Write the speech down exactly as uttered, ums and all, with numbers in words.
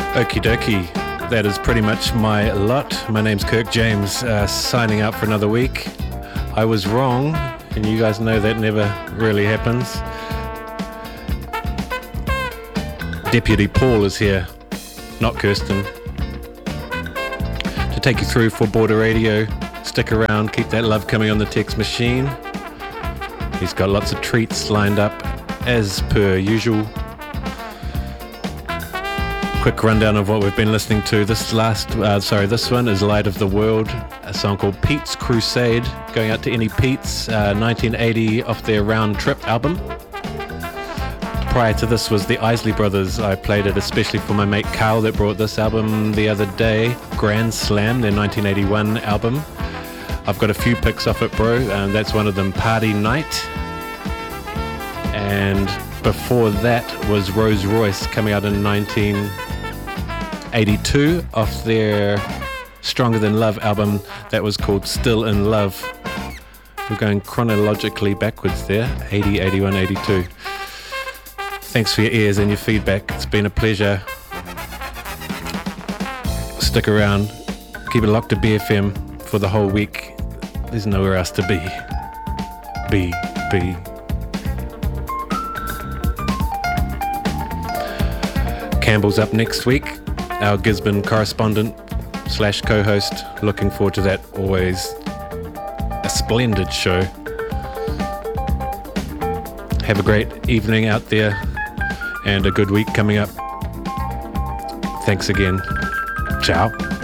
Okie dokie, that is pretty much my lot. My name's Kirk James, uh, signing out for another week. I was wrong, and you guys know that never really happens. Deputy Paul is here, not Kirsten, to take you through For Border Radio. Stick around, keep that love coming on the text machine. He's got lots of treats lined up, as per usual. Quick rundown of what we've been listening to. This last, uh, sorry, this one is Light of the World, a song called Pete's Crusade, going out to any Pete's, uh, nineteen eighty off their Round Trip album. Prior to this was the Isley Brothers. I played it especially for my mate Carl that brought this album the other day, Grand Slam, their nineteen eighty-one album. I've got a few picks off it, bro, and that's one of them, Party Night. And before that was Rose Royce, coming out in nineteen eighty-two off their Stronger Than Love album that was called Still in Love. We're going chronologically backwards there, eighty, eighty-one, eighty-two. Thanks for your ears and your feedback. It's been a pleasure. Stick around. Keep it locked to B F M for the whole week. There's nowhere else to be. Be, be. Campbell's up next week, our Gisborne correspondent slash co-host. Looking forward to that. Always a splendid show. Have a great evening out there and a good week coming up. Thanks again. Ciao.